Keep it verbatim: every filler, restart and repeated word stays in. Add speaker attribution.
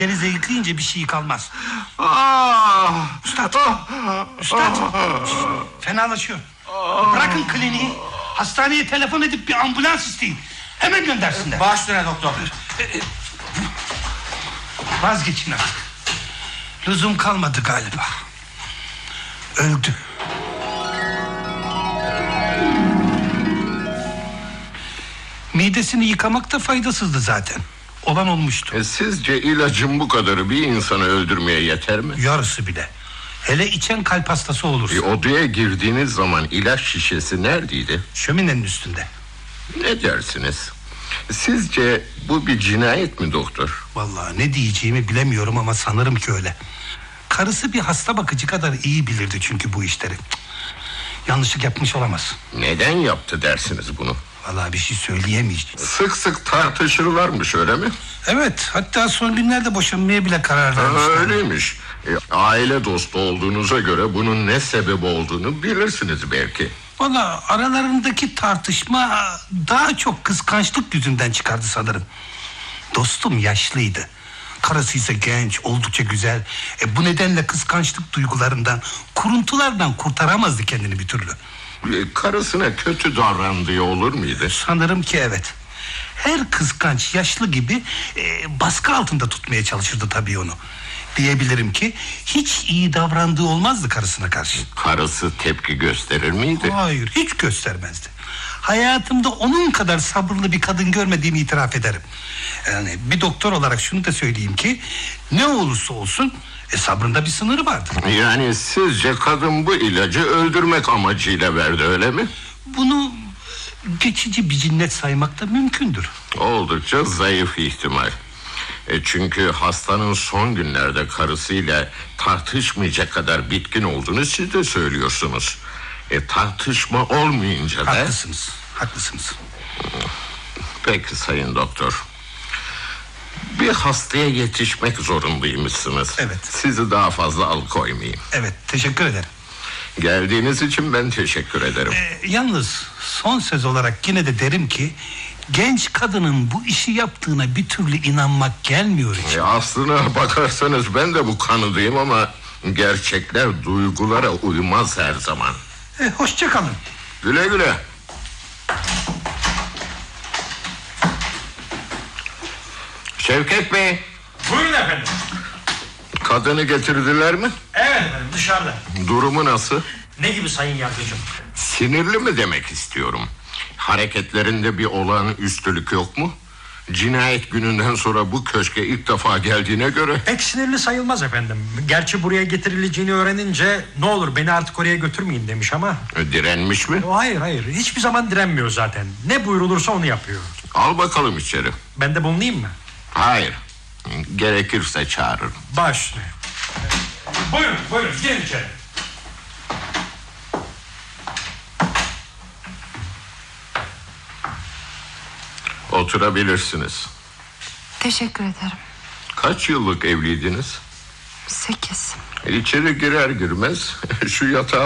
Speaker 1: Denize yıkayınca bir şey kalmaz.
Speaker 2: Ah,
Speaker 1: Üstad,
Speaker 2: ah,
Speaker 1: üstad,
Speaker 2: ah,
Speaker 1: fenalaşıyor. Bırakın kliniği, hastaneye telefon edip bir ambulans isteyin. Hemen göndersinler.
Speaker 3: Baş üstüne doktor.
Speaker 1: Vazgeçin artık. Lüzum kalmadı galiba. Öldü. Midesini yıkamak da faydasızdı zaten. Olan olmuştu.
Speaker 2: E, sizce ilacın bu kadarı bir insanı öldürmeye yeter mi?
Speaker 1: Yarısı bile. Hele içen kalp hastası olursa.
Speaker 2: E, odaya girdiğiniz zaman ilaç şişesi neredeydi?
Speaker 1: Şöminenin üstünde.
Speaker 2: Ne dersiniz? Sizce bu bir cinayet mi doktor?
Speaker 1: Vallahi ne diyeceğimi bilemiyorum ama sanırım ki öyle. Karısı bir hasta bakıcı kadar iyi bilirdi çünkü bu işleri. Cık. Yanlışlık yapmış olamaz.
Speaker 2: Neden yaptı dersiniz bunu?
Speaker 1: Vallahi bir şey söyleyemeyeceğim.
Speaker 2: Sık sık tartışırlarmış, öyle mi?
Speaker 1: Evet, hatta son günlerde boşanmaya bile karar
Speaker 2: Ha,
Speaker 1: vermişler.
Speaker 2: öyleymiş. E, aile dostu olduğunuza göre bunun ne sebep olduğunu bilirsiniz belki.
Speaker 1: Vallahi aralarındaki tartışma daha çok kıskançlık yüzünden çıkardı sanırım. Dostum yaşlıydı. Karısı ise genç, oldukça güzel. E, bu nedenle kıskançlık duygularından, kuruntulardan kurtaramazdı kendini bir türlü.
Speaker 2: E, karısına kötü davrandığı olur muydu?
Speaker 1: Sanırım ki evet. Her kıskanç yaşlı gibi e, baskı altında tutmaya çalışırdı tabii onu. Diyebilirim ki hiç iyi davrandığı olmazdı karısına karşı.
Speaker 2: Karısı tepki gösterir miydi?
Speaker 1: Hayır, hiç göstermezdi. Hayatımda onun kadar sabırlı bir kadın görmediğimi itiraf ederim. Yani bir doktor olarak şunu da söyleyeyim ki ne olursa olsun e, sabrında bir sınırı vardır.
Speaker 2: Yani sizce kadın bu ilacı öldürmek amacıyla verdi, öyle mi?
Speaker 1: Bunu geçici bir cinnet saymak da mümkündür.
Speaker 2: Oldukça zayıf ihtimal. E çünkü hastanın son günlerde karısıyla tartışmayacak kadar bitkin olduğunu siz de söylüyorsunuz. E tartışma olmayınca da...
Speaker 1: Haklısınız, haklısınız.
Speaker 2: Peki sayın doktor. Bir hastaya yetişmek zorundaymışsınız.
Speaker 1: Evet.
Speaker 2: Sizi daha fazla alıkoymayayım.
Speaker 1: Evet, teşekkür ederim.
Speaker 2: Geldiğiniz için ben teşekkür ederim.
Speaker 1: Ee, yalnız son söz olarak yine de derim ki genç kadının bu işi yaptığına bir türlü inanmak gelmiyor hiç.
Speaker 2: E aslına bakarsanız ben de bu kanıdayım ama gerçekler duygulara uymaz her zaman.
Speaker 1: Ee, hoşça kalın.
Speaker 2: Güle güle. Şevket Bey,
Speaker 3: Buyurun efendim.
Speaker 2: kadını getirdiler mi?
Speaker 3: Evet efendim, dışarıda.
Speaker 2: Durumu nasıl?
Speaker 3: Ne gibi sayın yargıcım?
Speaker 2: Sinirli mi demek istiyorum. Hareketlerinde bir olağanüstülük yok mu? Cinayet gününden sonra bu köşke ilk defa geldiğine göre...
Speaker 3: Pek sinirli sayılmaz efendim. Gerçi buraya getirileceğini öğrenince ne olur beni artık oraya götürmeyin demiş ama...
Speaker 2: E, direnmiş mi?
Speaker 3: Hayır hayır, hiçbir zaman direnmiyor zaten. Ne buyrulursa onu yapıyor.
Speaker 2: Al bakalım içeri.
Speaker 3: Ben de bulunayım mı?
Speaker 2: Hayır. Gerekirse çağırırım.
Speaker 3: Baş üstüne. Buyurun buyurun, girin içeri.
Speaker 2: Oturabilirsiniz.
Speaker 4: Teşekkür ederim.
Speaker 2: Kaç yıllık evliydiniz?
Speaker 4: Sekiz.
Speaker 2: İçeri girer girmez şu yatağa